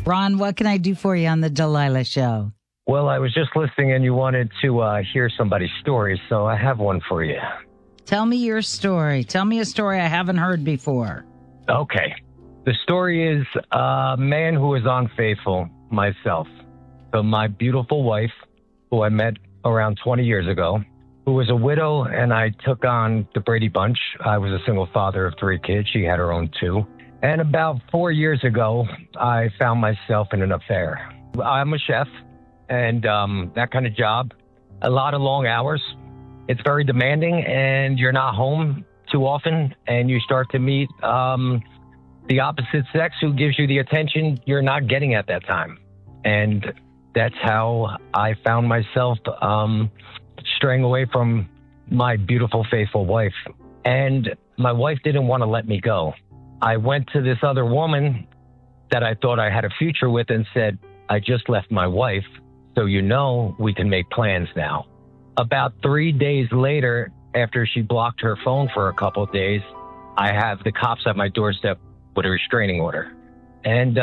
Ron, what can I do for you on the Delilah Show? Well, I was just listening and you wanted to hear somebody's story, so I have one for you. Tell me your story. Tell me a story I haven't heard before. Okay. The story is a man who was unfaithful, myself. So my beautiful wife, who I met around 20 years ago, who was a widow, and I took on the Brady Bunch. I was a single father of 3 kids. She had her own 2. And about 4 years ago, I found myself in an affair. I'm a chef, and that kind of job, a lot of long hours. It's very demanding, and you're not home too often, and you start to meet the opposite sex who gives you the attention you're not getting at that time. And that's how I found myself straying away from my beautiful, faithful wife. And my wife didn't want to let me go. I went to this other woman that I thought I had a future with and said, I just left my wife, so we can make plans now. About 3 days later, after she blocked her phone for a couple of days, I have the cops at my doorstep with a restraining order. And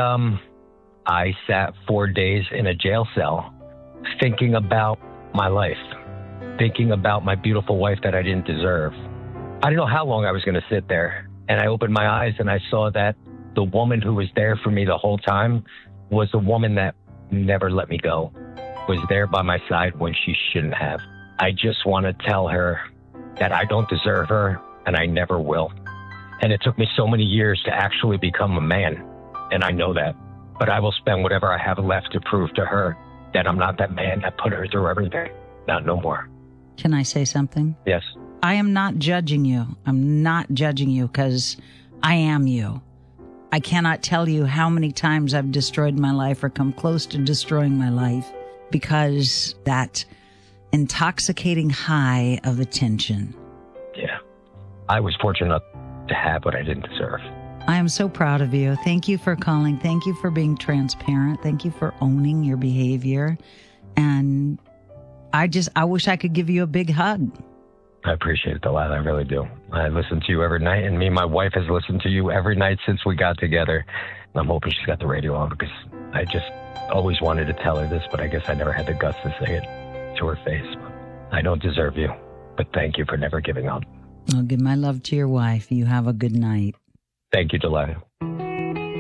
I sat 4 days in a jail cell thinking about my life, thinking about my beautiful wife that I didn't deserve. I didn't know how long I was going to sit there. And I opened my eyes and I saw that the woman who was there for me the whole time was a woman that never let me go, was there by my side when she shouldn't have. I just want to tell her that I don't deserve her and I never will. And it took me so many years to actually become a man, and I know that. But I will spend whatever I have left to prove to her that I'm not that man that put her through everything. Not no more. Can I say something? Yes. I am not judging you. I'm not judging you because I am you. I cannot tell you how many times I've destroyed my life or come close to destroying my life because that intoxicating high of attention. Yeah. I was fortunate to have what I didn't deserve. I am so proud of you. Thank you for calling. Thank you for being transparent. Thank you for owning your behavior. And I wish I could give you a big hug. I appreciate it, Delilah. I really do. I listen to you every night, and me and my wife has listened to you every night since we got together. And I'm hoping she's got the radio on because I just always wanted to tell her this, but I guess I never had the guts to say it to her face. I don't deserve you, but thank you for never giving up. I'll give my love to your wife. You have a good night. Thank you, Delilah.